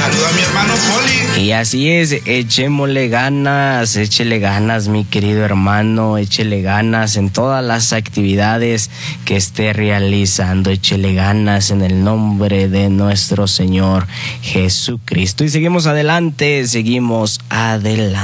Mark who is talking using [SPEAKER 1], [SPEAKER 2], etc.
[SPEAKER 1] Saluda a mi hermano Poli.
[SPEAKER 2] Y así es, échele ganas, mi querido hermano, échele ganas en todas las actividades que esté realizando, échele ganas en el nombre de nuestro Señor Jesucristo. Y seguimos adelante.